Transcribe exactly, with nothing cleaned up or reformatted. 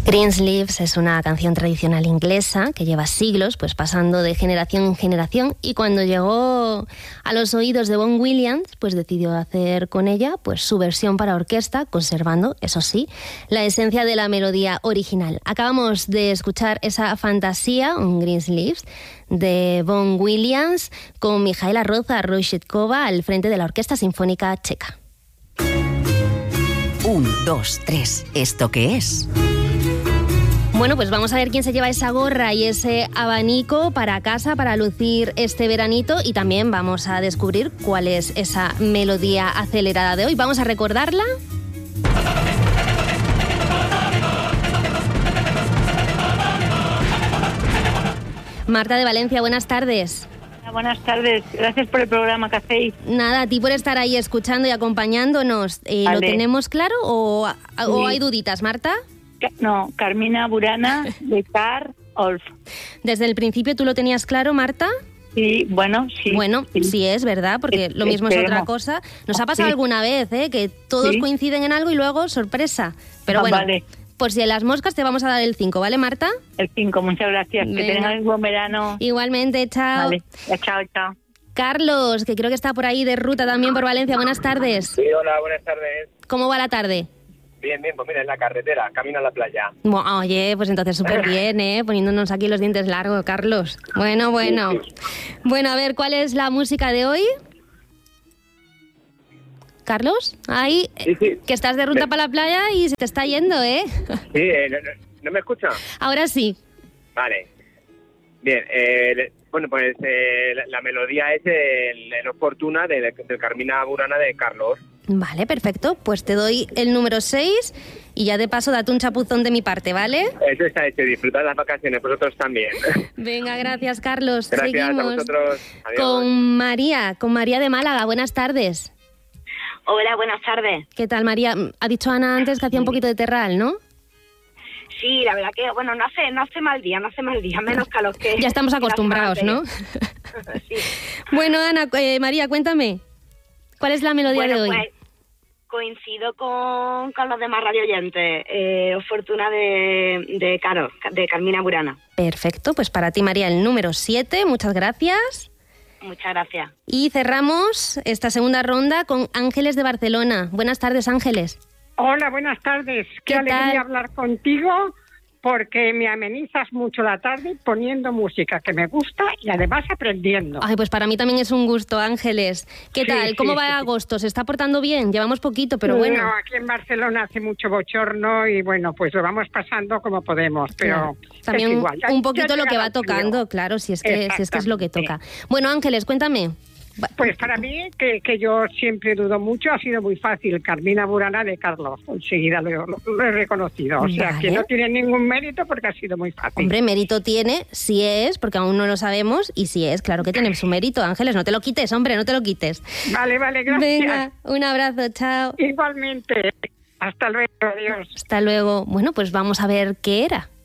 Greensleeves es una canción tradicional inglesa que lleva siglos pues pasando de generación en generación, y cuando llegó a los oídos de Vaughan Williams pues decidió hacer con ella pues su versión para orquesta, conservando, eso sí, la esencia de la melodía original. Acabamos de escuchar esa fantasía, un Greensleeves, de Vaughan Williams con Mijaela Roza-Rojtšetkova al frente de la Orquesta Sinfónica Checa. Un, dos, tres. ¿Esto qué es? Bueno, pues vamos a ver quién se lleva esa gorra y ese abanico para casa para lucir este veranito, y también vamos a descubrir cuál es esa melodía acelerada de hoy. Vamos a recordarla. Marta de Valencia, buenas tardes. Buenas tardes, gracias por el programa que hacéis. Nada, a ti por estar ahí escuchando y acompañándonos. Eh, vale. ¿Lo tenemos claro o, sí. o hay duditas, Marta? No, Carmina Burana de Car Olf. ¿Desde el principio tú lo tenías claro, Marta? Sí, bueno, sí. Bueno, sí, sí es verdad, porque es, lo mismo esperemos. Es otra cosa. Nos ha pasado sí. alguna vez, ¿eh? Que todos sí. coinciden en algo y luego sorpresa. Pero ah, bueno, vale. Por si en las moscas te vamos a dar el cinco, ¿vale, Marta? El cinco, muchas gracias. Venga. Que tengan un buen verano. Igualmente, chao. Vale, chao, chao. Carlos, que creo que está por ahí de ruta también por Valencia. Buenas tardes. Sí, hola, buenas tardes. ¿Cómo va la tarde? Bien, bien, pues mira, en la carretera, camino a la playa. Bueno, oye, pues entonces súper bien, ¿eh? Poniéndonos aquí los dientes largos, Carlos. Bueno, bueno. Sí, sí. Bueno, a ver, ¿cuál es la música de hoy? Carlos, ahí, sí, sí. Que estás de ruta sí. para la playa y se te está yendo, ¿eh? Sí, eh, no, ¿no me escucha? Ahora sí. Vale. Bien, eh, bueno, pues eh, la, la melodía es el, el Fortuna de, de, de Carmina Burana de Carlos. Vale, perfecto. Pues te doy el número seis y ya de paso date un chapuzón de mi parte, ¿vale? Eso está hecho. Disfrutad las vacaciones, vosotros también. Venga, gracias, Carlos. Gracias Seguimos a vosotros. Adiós. Con María, con María de Málaga. Buenas tardes. Hola, buenas tardes. ¿Qué tal, María? Ha dicho Ana antes que hacía un poquito de terral, ¿no? Sí, la verdad que, bueno, no hace no hace mal día, no hace mal día, menos que a los que... Ya estamos acostumbrados, ¿no? Sí. Bueno, Ana, eh, María, cuéntame, ¿cuál es la melodía bueno, de hoy? Pues, coincido con, con los demás radioyentes, eh, Fortuna de, de Caro, de Carmina Burana. Perfecto, pues para ti, María, el número siete, muchas gracias. Muchas gracias. Y cerramos esta segunda ronda con Ángeles de Barcelona. Buenas tardes, Ángeles. Hola, buenas tardes. Qué, Qué alegría tal? hablar contigo, porque me amenizas mucho la tarde poniendo música que me gusta y además aprendiendo. Ay, pues para mí también es un gusto, Ángeles. ¿Qué sí, tal? ¿Cómo sí, va sí. agosto? ¿Se está portando bien? Llevamos poquito, pero bueno. No, aquí en Barcelona hace mucho bochorno y bueno, pues lo vamos pasando como podemos, pero claro. También es igual. un poquito lo que va tocando, claro, si es que si es que es lo que toca. Bueno, Ángeles, cuéntame. Pues para mí, que, que yo siempre dudo mucho, ha sido muy fácil. Carmina Burana de Carlos, enseguida lo, lo, lo he reconocido. O sea, vale. que no tiene ningún mérito porque ha sido muy fácil. Hombre, mérito tiene, si es, porque aún no lo sabemos, y si es, claro que tiene su mérito. Ángeles, no te lo quites, hombre, no te lo quites. Vale, vale, gracias. Venga, un abrazo, chao. Igualmente. Hasta luego, adiós. Hasta luego. Bueno, pues vamos a ver qué era.